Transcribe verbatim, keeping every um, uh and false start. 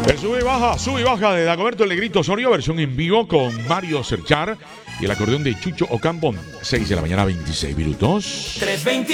El sube y baja, sube y baja de Dagoberto El Negrito Osorio, versión en vivo con Mario Serchar y el acordeón de Chucho Ocampo. seis de la mañana, veintiséis minutos. trescientos veinte